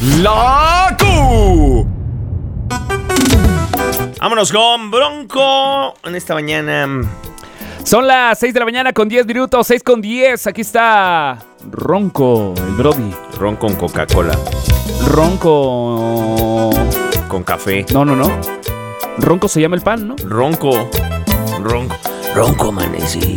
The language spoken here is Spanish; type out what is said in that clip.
La Q. Vámonos con Bronco en esta mañana. Son las 6 de la mañana con 10 minutos, 6 con 10. Aquí está Ronco, el Brody. Ron con Coca-Cola. Ronco. Con café. No. Ronco se llama el pan, ¿no? Ronco amanecí.